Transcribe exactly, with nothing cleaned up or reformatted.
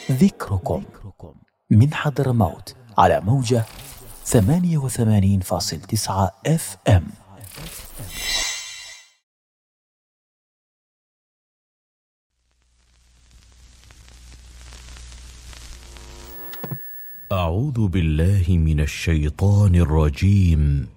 ذكركم من حضرموت على موجة ثمانية وثمانين فاصل تسعة اف ام. أعوذ بالله من الشيطان الرجيم.